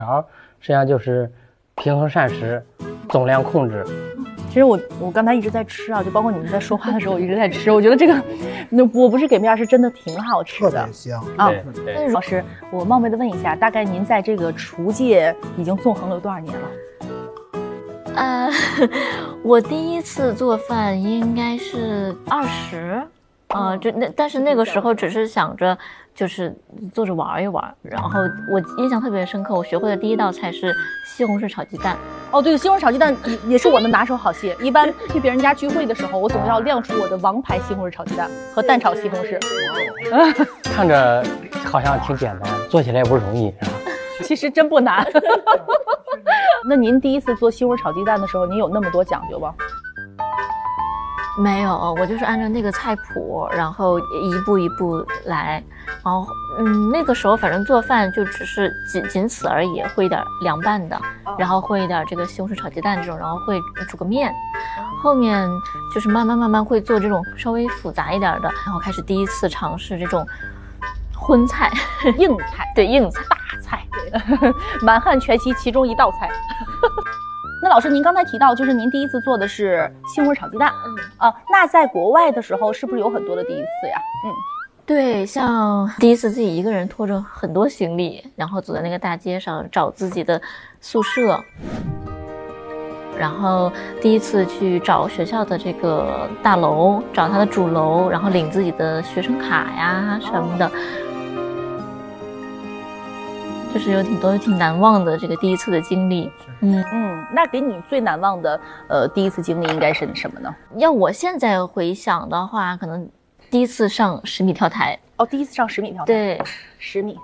然后实际上就是平衡膳食，总量控制。 其实我刚才一直在吃啊，就包括你们在说话的时候，我一直在吃。我觉得这个，我不是给面，是真的挺好吃的， 特别香啊。 对， 老师，我冒昧的问一下，大概您在这个厨界已经纵横了有多少年了？ 我第一次做饭应该是20，但是那个时候只是想着就是做着玩一玩。然后我印象特别深刻，我学会的第一道菜是西红柿炒鸡蛋。 哦，对，西红柿炒鸡蛋也是我的拿手好戏。一般去别人家聚会的时候，我总要亮出我的王牌西红柿炒鸡蛋和蛋炒西红柿。 看着好像挺简单，做起来也不容易，是吧？ 其实真不难。那您第一次做西红柿炒鸡蛋的时候，您有那么多讲究吗？ 没有，我就是按照那个菜谱，然后一步一步来。然后那个时候反正做饭就只是仅此而已，会一点凉拌的，然后会一点这个西红柿炒鸡蛋这种，然后会煮个面。后面就是慢慢会做这种稍微复杂一点的，然后开始第一次尝试这种荤菜、 硬菜， 对，硬菜、 大菜，对，满汉全席其中一道菜。那老师，您刚才提到，就是您第一次做的是西红柿炒鸡蛋，那在国外的时候，是不是有很多的第一次呀？ 对，像第一次自己一个人拖着很多行李，然后走在那个大街上找自己的宿舍，然后第一次去找学校的这个大楼，找他的主楼，然后领自己的学生卡呀什么的。就是有挺多挺难忘的这个第一次的经历。 那给你最难忘的第一次经历应该是什么呢？ 要我现在回想的话，可能第一次上10米跳台。 哦，第一次上10米跳台。 对 ，10米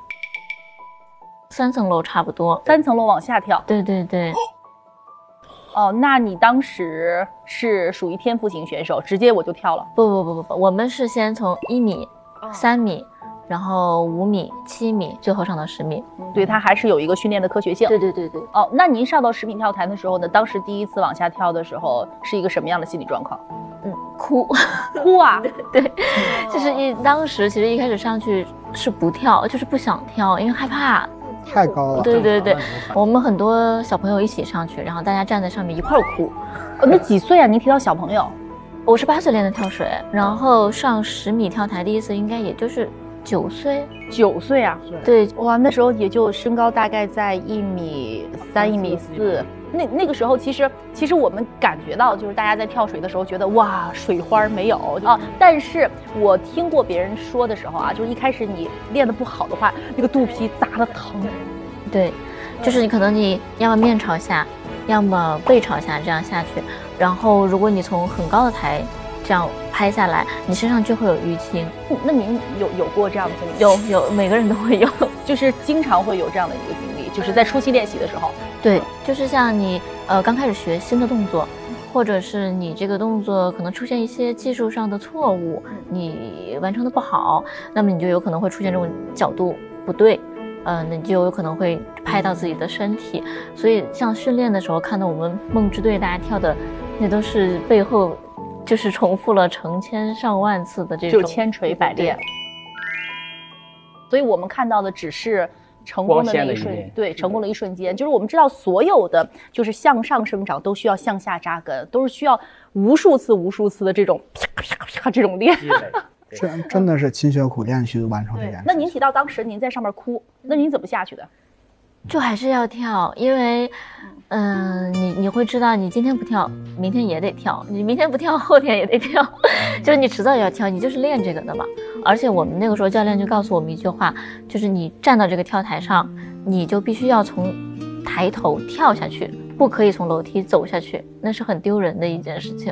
，3层楼差不多 ，3层楼往下跳。 对对对。 哦，那你当时是属于天赋型选手，直接我就跳了？ 不，我们是先从1米、3米。然后5米、7米，最后上到10米。 对，它还是有一个训练的科学性。 对。 哦，那您上到10米跳台的时候呢？当时第一次往下跳的时候，是一个什么样的心理状况？ 哭啊！ 对，就是当时其实一开始上去是不跳，就是不想跳，因为害怕。 太高了。 对，我们很多小朋友一起上去，然后大家站在上面一块哭。 那几岁啊？您提到小朋友， 我是8岁练的跳水，然后上10米跳台第一次应该也就是9岁。 9岁啊？ 对， 哇，那时候也就身高大概在1米3、1米4。那个时候，其实我们感觉到，就是大家在跳水的时候觉得哇，水花没有啊。但是我听过别人说的时候啊，就是一开始你练得不好的话，那个肚皮砸得疼。 对，就是你可能你要么面朝下，要么背朝下这样下去，然后如果你从很高的台这样拍下来，你身上就会有淤青。 那您有过这样的经历？ 有，每个人都会有， 就是经常会有这样的一个经历，就是在初期练习的时候。 对，就是像你刚开始学新的动作，或者是你这个动作可能出现一些技术上的错误，你完成的不好，那么你就有可能会出现这种角度不对，那你就有可能会拍到自己的身体。所以像训练的时候看到我们梦之队大家跳的，那都是背后就是重复了成千上万次的这种， 就千锤百炼。所以我们看到的只是成功的那一瞬，对，成功的一瞬间。就是我们知道所有的就是向上生长都需要向下扎根，都是需要无数次的这种啪这种练。 真的是勤学苦练去完成这件事。 那您提到当时您在上面哭，那您怎么下去的？ 就还是要跳，因为你会知道你今天不跳明天也得跳，你明天不跳后天也得跳，就是你迟早也要跳，你就是练这个的嘛。而且我们那个时候教练就告诉我们一句话，就是你站到这个跳台上，你就必须要从抬头跳下去，不可以从楼梯走下去，那是很丢人的一件事情。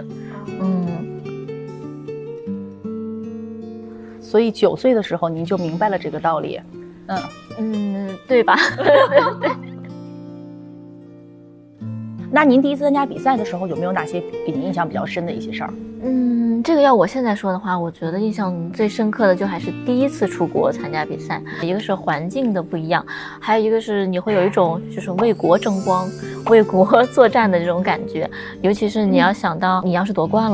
所以9岁的时候您就明白了这个道理。 对吧？对。 那您第一次参加比赛的时候，有没有哪些给您印象比较深的一些事儿？ 这个要我现在说的话，我觉得印象最深刻的就还是第一次出国参加比赛。一个是环境的不一样，还有一个是你会有一种就是为国争光、为国作战的这种感觉。尤其是你要想到你要是夺冠了，